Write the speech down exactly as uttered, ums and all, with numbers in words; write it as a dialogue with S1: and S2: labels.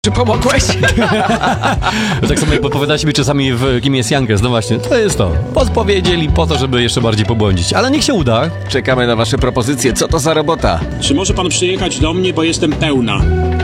S1: Czy pomogłeś?
S2: Tak samo jak podpowiadaliście mi czasami w Kim jest Jankes, no właśnie, to jest to. Podpowiedzieli po to, żeby jeszcze bardziej pobłądzić. Ale niech się uda.
S1: Czekamy na wasze propozycje. Co to za robota?
S3: Czy może pan przyjechać do mnie, bo jestem pełna?